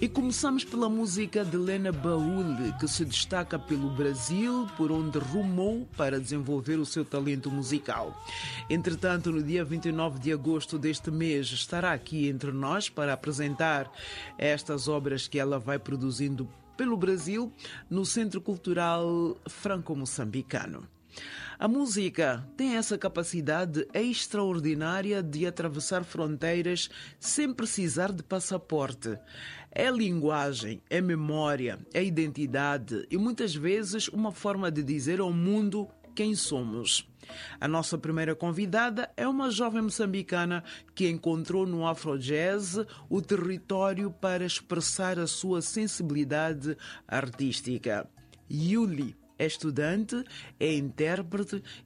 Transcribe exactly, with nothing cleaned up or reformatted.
E começamos pela música de Lena Baúl, que se destaca pelo Brasil, por onde rumou para desenvolver o seu talento musical. Entretanto, no dia vinte e nove de agosto deste mês, estará aqui entre nós para apresentar estas obras que ela vai produzindo pelo Brasil, no Centro Cultural Franco-Moçambicano. A música tem essa capacidade extraordinária de atravessar fronteiras sem precisar de passaporte. É linguagem, é memória, é identidade e muitas vezes uma forma de dizer ao mundo quem somos. A nossa primeira convidada é uma jovem moçambicana que encontrou no Afrojazz o território para expressar a sua sensibilidade artística. Yuli é estudante, é intérprete